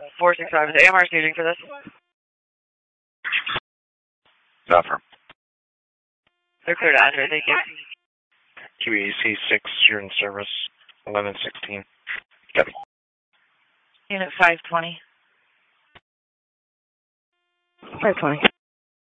465 is AMR using for this. Affirm. They're clear to enter, thank you. QEC 6, you're in service. 1116. Copy. Unit 520. 520.